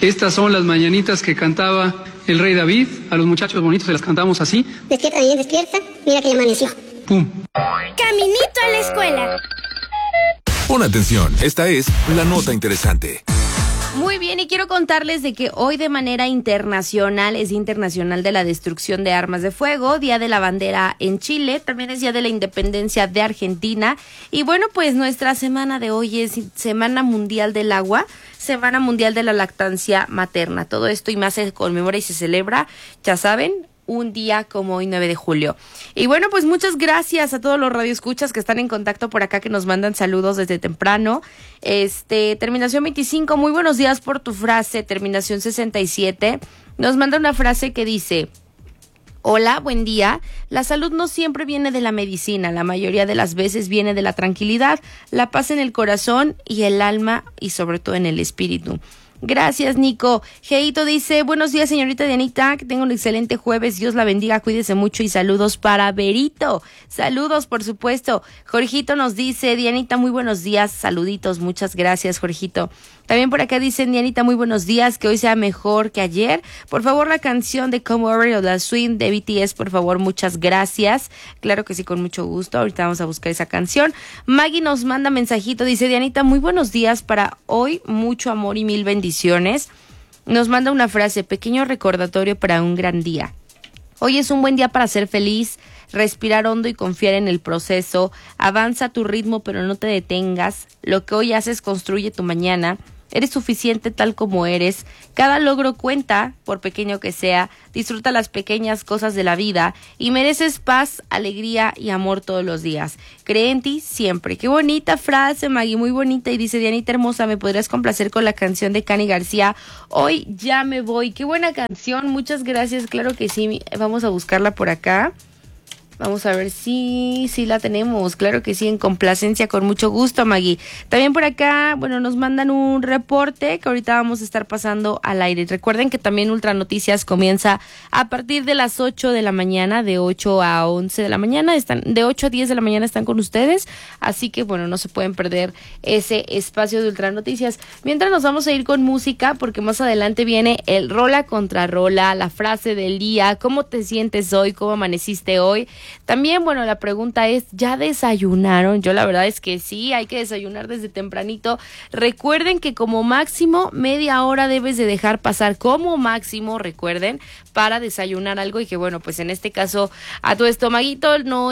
Estas son las mañanitas que cantaba el rey David. A los muchachos bonitos se las cantamos así. Despierta, niña, despierta. Mira que ya amaneció. ¡Pum! Caminito a la escuela. Pon atención, esta es la nota interesante. Muy bien, y quiero contarles de que hoy de manera internacional es Día Internacional de la Destrucción de Armas de Fuego, Día de la Bandera en Chile, también es Día de la Independencia de Argentina. Y bueno, pues nuestra semana de hoy es Semana Mundial del Agua, Semana Mundial de la Lactancia Materna. Todo esto y más se conmemora y se celebra, ya saben, un día como hoy, 9 de julio. Y bueno, pues muchas gracias a todos los radioescuchas que están en contacto por acá, que nos mandan saludos desde temprano. Terminación 25, muy buenos días por tu frase. Terminación 67, nos manda una frase que dice: hola, buen día. La salud no siempre viene de la medicina, la mayoría de las veces viene de la tranquilidad, la paz en el corazón y el alma y sobre todo en el espíritu. Gracias, Nico. Geito dice: buenos días, señorita Dianita, que tenga un excelente jueves, Dios la bendiga, cuídese mucho y saludos para Berito. Saludos, por supuesto. Jorgito nos dice: Dianita, muy buenos días, saluditos, muchas gracias, Jorgito. También por acá dicen: Dianita, muy buenos días, que hoy sea mejor que ayer. Por favor, la canción de Come Over o la Swing de BTS, por favor, muchas gracias. Claro que sí, con mucho gusto. Ahorita vamos a buscar esa canción. Maggie nos manda mensajito, dice: Dianita, muy buenos días para hoy, mucho amor y mil bendiciones. Nos manda una frase: pequeño recordatorio para un gran día. Hoy es un buen día para ser feliz, respirar hondo y confiar en el proceso. Avanza a tu ritmo, pero no te detengas. Lo que hoy haces construye tu mañana. Eres suficiente tal como eres. Cada logro cuenta, por pequeño que sea. Disfruta las pequeñas cosas de la vida y mereces paz, alegría y amor todos los días. Cree en ti siempre. Qué bonita frase, Maggie, muy bonita. Y dice: Dianita hermosa, ¿me podrías complacer con la canción de Cani García? Hoy ya me voy. Qué buena canción, muchas gracias. Claro que sí, vamos a buscarla por acá. Vamos a ver si la tenemos. Claro que sí, en complacencia, con mucho gusto, Maggie. También por acá, bueno, nos mandan un reporte que ahorita vamos a estar pasando al aire. Recuerden que también Ultra Noticias comienza a partir de las 8 de la mañana, de 8 a 11 de la mañana. De 8 a 10 de la mañana están con ustedes. Así que, bueno, no se pueden perder ese espacio de Ultra Noticias. Mientras nos vamos a ir con música, porque más adelante viene el rola contra rola, la frase del día, cómo te sientes hoy, cómo amaneciste hoy. También, bueno, la pregunta es: ¿ya desayunaron? Yo la verdad es que sí, hay que desayunar desde tempranito. Recuerden que como máximo media hora debes de dejar pasar, como máximo, recuerden, para desayunar algo, y que bueno, pues en este caso a tu estomaguito no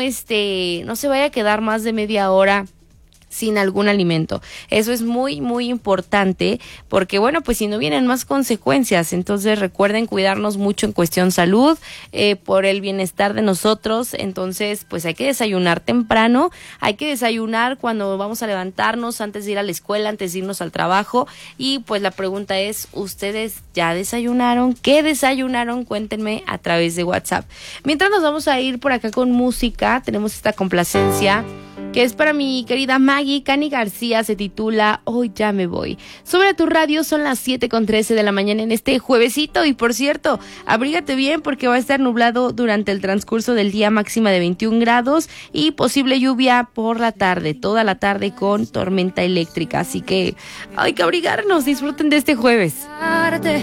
se vaya a quedar más de media hora sin algún alimento. Eso es muy, muy importante, porque bueno, pues si no vienen más consecuencias. Entonces recuerden cuidarnos mucho en cuestión salud, por el bienestar de nosotros. Entonces pues hay que desayunar temprano, hay que desayunar cuando vamos a levantarnos, antes de ir a la escuela, antes de irnos al trabajo. Y pues la pregunta es: ¿ustedes ya desayunaron? ¿Qué desayunaron? Cuéntenme a través de WhatsApp. Mientras nos vamos a ir por acá con música, tenemos esta complacencia que es para mi querida Maggie. Cani García, se titula Hoy ya me voy. Sube a tu radio, son las 7:13 de la mañana en este juevesito. Y por cierto, abrígate bien porque va a estar nublado durante el transcurso del día, máxima de 21 grados y posible lluvia por la tarde, toda la tarde con tormenta eléctrica. Así que hay que abrigarnos, disfruten de este jueves.